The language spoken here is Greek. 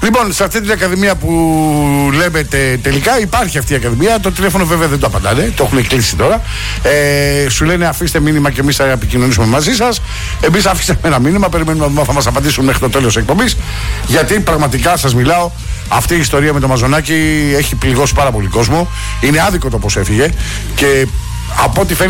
Λοιπόν, σε αυτή την ακαδημία που λέμε τελικά υπάρχει αυτή η ακαδημία. Το τηλέφωνο βέβαια δεν το απαντάνε, το έχουν κλείσει τώρα. Σου λένε αφήστε μήνυμα και εμείς θα επικοινωνήσουμε μαζί σας. Εμείς αφήσαμε ένα μήνυμα, περιμένουμε να θα μας απαντήσουν μέχρι το τέλος της εκπομπής. Γιατί πραγματικά σας μιλάω, αυτή η ιστορία με το Μαζονάκι έχει πληγώσει πάρα πολύ κόσμο. Είναι άδικο το πώς έφυγε και από ό,τι φαίνεται.